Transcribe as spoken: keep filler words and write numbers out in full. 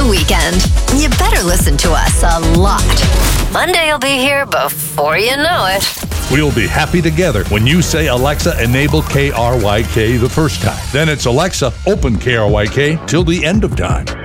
the weekend. You better listen to us a lot. Monday will be here before you know it. We'll be happy together when you say, Alexa, enable K R Y K the first time. Then it's Alexa, open K R Y K till the end of time.